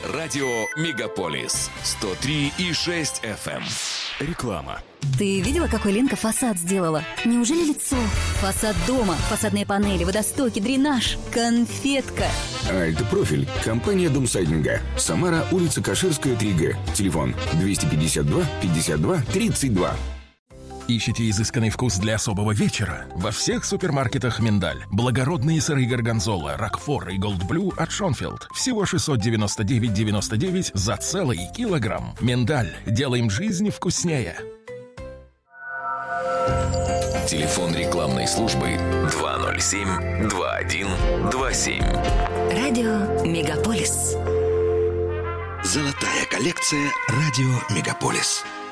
Радио Мегаполис 103,6 FM. Реклама. Ты видела, какой Ленка фасад сделала? Неужели лицо? Фасад дома, фасадные панели, водостоки, дренаж. Конфетка. Альтпрофиль. Компания Домсайдинга. Самара, улица Каширская, 3Г. Телефон 252 52 32. Ищите изысканный вкус для особого вечера? Во всех супермаркетах «Миндаль». Благородные сыры горгонзола, рокфор и голдблю от Шонфилд. Всего 699,99 за целый килограмм. «Миндаль». Делаем жизнь вкуснее. Телефон рекламной службы 207-2127. Радио Мегаполис. Золотая коллекция «Радио Мегаполис».